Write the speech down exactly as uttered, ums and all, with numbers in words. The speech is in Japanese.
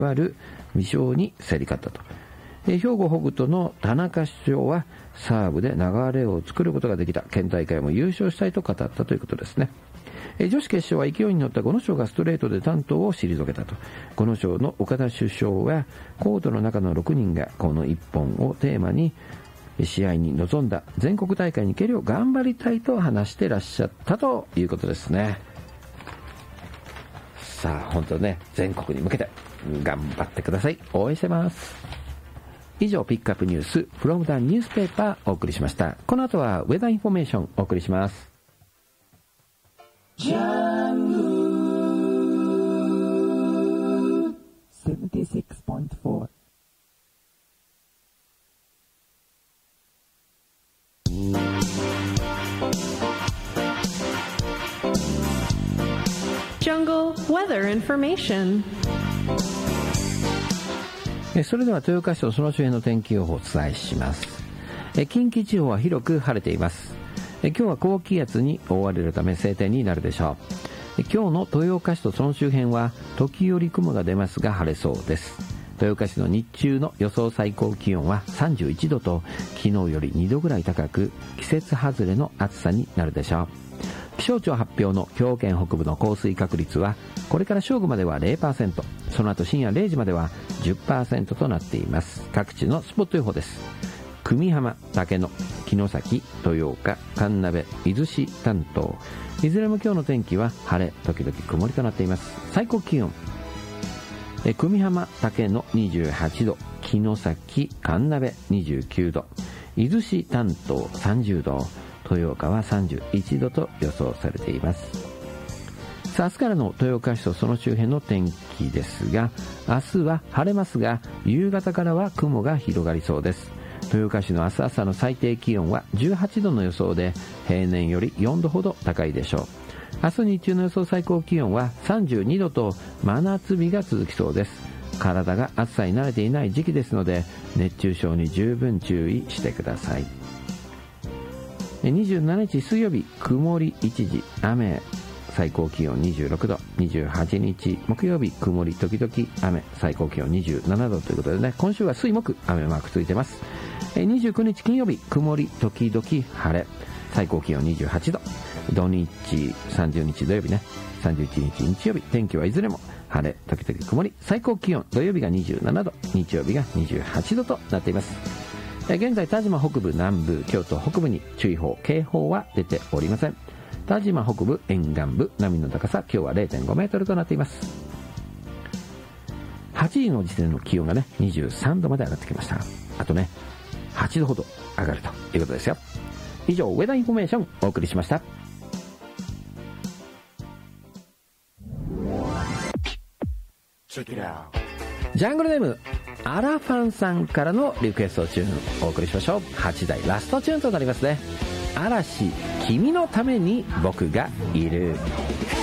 わる微笑に競り勝ったと。兵庫北斗の田中主将はサーブで流れを作ることができた。県大会も優勝したいと語ったということですね。女子決勝は勢いに乗った五野賞がストレートで担当を退けたと。五野賞の岡田主将はコートの中のろくにんがこのいっぽんをテーマに試合に臨んだ全国大会に蹴りを頑張りたいと話してらっしゃったということですね。さあ本当ね、全国に向けて頑張ってください。応援してます。以上ピックアップニュース from the newspaper お送りしました。この後はウェザーインフォメーションお送りします。ジャング セブンティーシックスポイントフォー Jungle Weather Information。 それでは豊岡市とその周辺の天気予報をお伝えします。近畿地方は広く晴れています。今日は高気圧に覆われるため晴天になるでしょう。今日の豊岡市とその周辺は時折雲が出ますが晴れそうです。豊岡市の日中の予想最高気温はさんじゅういちどと昨日よりにどぐらい高く季節外れの暑さになるでしょう。気象庁発表の兵庫県北部の降水確率はこれから正午までは ゼロパーセント、 その後深夜れいじまでは じゅっパーセント となっています。各地のスポット予報です。久美浜、竹野、城崎、豊岡、神鍋、伊豆市担当、いずれも今日の天気は晴れ時々曇りとなっています。最高気温え久美浜、竹野にじゅうはちど、城崎、神鍋にじゅうきゅうど、伊豆市担当さんじゅうど、豊岡はさんじゅういちどと予想されています。さあ明日からの豊岡市とその周辺の天気ですが、明日は晴れますが夕方からは雲が広がりそうです。豊岡市の明日朝の最低気温はじゅうはちどの予想で平年よりよんどほど高いでしょう。明日日中の予想最高気温はさんじゅうにどと真夏日が続きそうです。体が暑さに慣れていない時期ですので熱中症に十分注意してください。にじゅうしちにち水曜日曇り一時雨、最高気温にじゅうろくど、にじゅうはちにち木曜日曇り時々雨、最高気温にじゅうななどということでね、今週は水木雨マークついてます。にじゅうくにち金曜日曇り時々晴れ、最高気温にじゅうはちど、土日さんじゅうにち土曜日ね、さんじゅういちにち日曜日天気はいずれも晴れ時々曇り、最高気温土曜日がにじゅうななど、日曜日がにじゅうはちどとなっています。現在田島北部南部京都北部に注意報警報は出ておりません。田島北部沿岸部波の高さ今日は れいてんごメートルとなっています。はちじの時点の気温がねにじゅうさんどまで上がってきました。あとねはちどほど上がるということですよ。以上ウェザーインフォメーションお送りしました。ジャングルネームアラファンさんからのリクエストチューンをお送りしましょう。はちだいラストチューンとなりますね。嵐、君のために僕がいる。